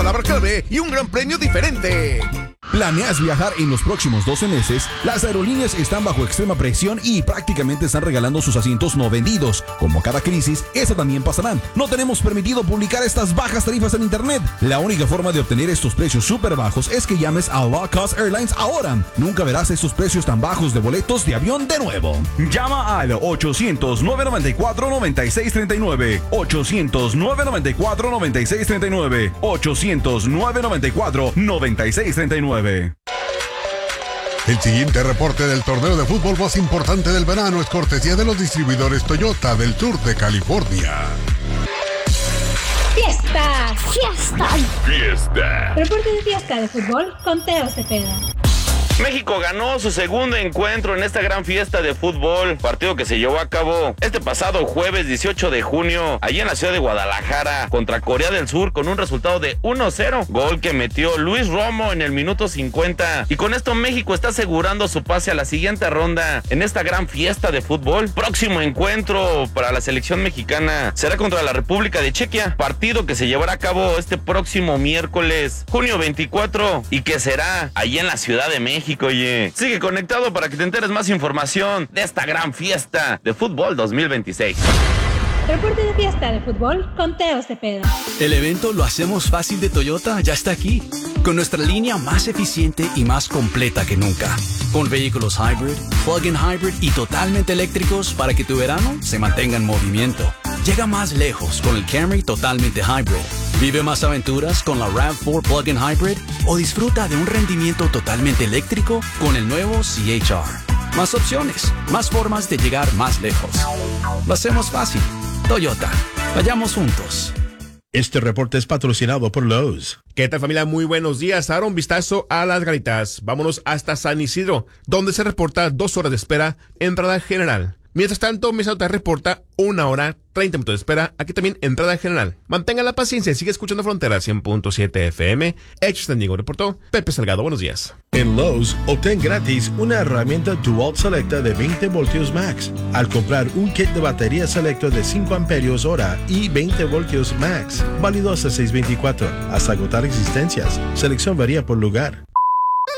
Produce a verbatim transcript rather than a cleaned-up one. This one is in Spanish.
palabra clave y un gran premio diferente. ¿Planeas viajar en los próximos doce meses? Las aerolíneas están bajo extrema presión y prácticamente están regalando sus asientos no vendidos. Como cada crisis, esa también pasará. No tenemos permitido publicar estas bajas tarifas en internet. La única forma de obtener estos precios súper bajos es que llames a Low Cost Airlines ahora. Nunca verás estos precios tan bajos de boletos de avión de nuevo. Llama al ochocientos, nueve noventa y cuatro, noventa y seis treinta y nueve. ochocientos, nueve noventa y cuatro, noventa y seis treinta y nueve. ochocientos, nueve noventa y cuatro, noventa y seis treinta y nueve. El siguiente reporte del torneo de fútbol más importante del verano es cortesía de los distribuidores Toyota del sur de California. ¡Fiesta! ¡Fiesta! ¡Fiesta! Reporte de fiesta de fútbol con Teo Cepeda. México ganó su segundo encuentro en esta gran fiesta de fútbol, partido que se llevó a cabo este pasado jueves dieciocho de junio, allí en la ciudad de Guadalajara, contra Corea del Sur, con un resultado de uno cero, gol que metió Luis Romo en el minuto cincuenta, y con esto México está asegurando su pase a la siguiente ronda en esta gran fiesta de fútbol. Próximo encuentro para la selección mexicana será contra la República de Chequia, partido que se llevará a cabo este próximo miércoles, junio veinticuatro, y que será allí en la Ciudad de México. Oye, sigue conectado para que te enteres más información de esta gran fiesta de fútbol dos mil veintiséis. Reporte de fiesta de fútbol con Teo Cepeda. El evento Lo Hacemos Fácil de Toyota ya está aquí, con nuestra línea más eficiente y más completa que nunca, con vehículos hybrid, plug-in hybrid y totalmente eléctricos para que tu verano se mantenga en movimiento. Llega más lejos con el Camry totalmente hybrid. Vive más aventuras con la RAV cuatro Plug-in Hybrid o disfruta de un rendimiento totalmente eléctrico con el nuevo C H R. Más opciones, más formas de llegar más lejos. Lo hacemos fácil. Toyota. Vayamos juntos. Este reporte es patrocinado por Lowe's. ¿Qué tal, familia? Muy buenos días. Ahora un vistazo a las ganitas. Vámonos hasta San Isidro, donde se reporta dos horas de espera, entrada general. Mientras tanto, Mesa te reporta una hora, treinta minutos de espera, aquí también entrada general. Mantenga la paciencia y sigue escuchando Frontera cien punto siete F M. Hecho San Diego, reportó Pepe Salgado. Buenos días. En Lowe's, obtén gratis una herramienta DeWalt Selecta de veinte voltios max al comprar un kit de batería Selecta de cinco amperios hora y veinte voltios max, válido hasta seis veinticuatro, hasta agotar existencias. Selección varía por lugar.